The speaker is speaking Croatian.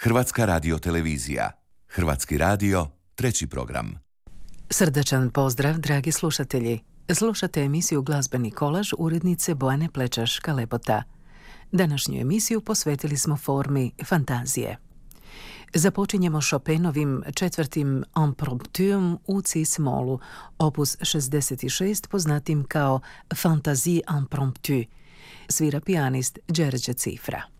Hrvatska radiotelevizija. Hrvatski radio, treći program. Srdačan pozdrav, dragi slušatelji. Slušate emisiju Glazbeni kolaž urednice Bojane Plečaš-Kalebota. Današnju emisiju posvetili smo formi fantazije. Započinjemo Chopinovim četvrtim Impromptuom u cis-molu, opus 66, poznatim kao Fantasie Impromptue. Svira pijanist Đerđe Cifra.